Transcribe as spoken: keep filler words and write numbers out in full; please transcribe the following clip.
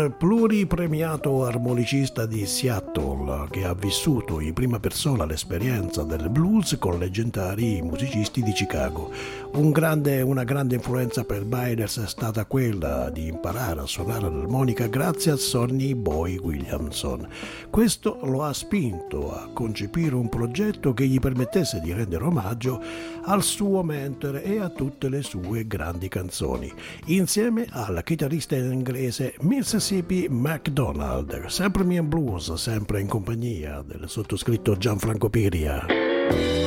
il pluripremiato armonicista di Seattle che ha vissuto in prima persona l'esperienza del blues con leggendari musicisti di Chicago. Un grande, una grande influenza per Byers è stata quella di imparare a suonare l'armonica grazie a Sonny Boy Williamson. Questo lo ha spinto a concepire un progetto che gli permettesse di rendere omaggio al suo mentore e a tutte le sue grandi canzoni, insieme alla chitarrista inglese Mississippi MacDonald. Sempre Me and Blues, sempre in compagnia del sottoscritto Gianfranco Piria.